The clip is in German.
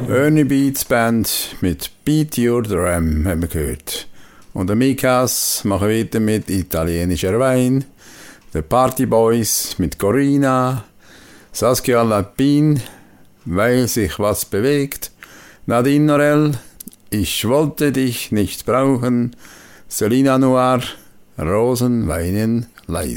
Ernie Beats Band mit Beat Your Drum haben wir gehört. Und der Mikas machen weiter mit italienischer Wein. The Party Boys mit Corina. Saskia Lapin, weil sich was bewegt. Nadine Norell, ich wollte dich nicht brauchen. Selina Noir, Rosen weinen leise.